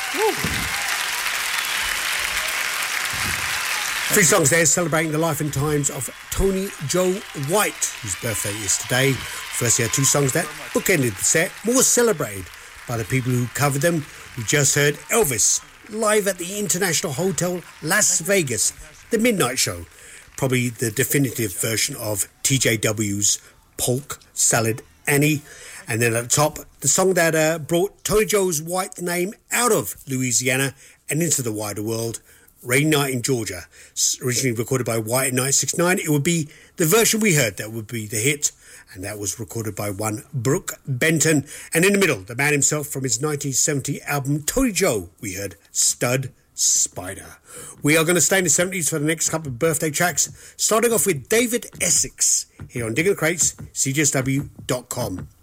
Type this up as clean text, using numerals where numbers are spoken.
Three songs there celebrating the life and times of Tony Joe White, whose birthday is today. Firstly, had two songs that bookended the set, more celebrated by the people who covered them. We just heard Elvis live at the International Hotel Las Vegas, the Midnight Show, probably the definitive version of TJW's Polk Salad Annie. And then at the top, the song that brought Tony Joe White's name out of Louisiana and into the wider world, Rainy Night in Georgia, originally recorded by White in 1969. It would be the version we heard that would be the hit, and that was recorded by one Brooke Benton. And in the middle, the man himself from his 1970 album Tony Joe, we heard Stud Spider. We are going to stay in the 70s for the next couple of birthday tracks, starting off with David Essex here on Digging the Crates, CJSW.com.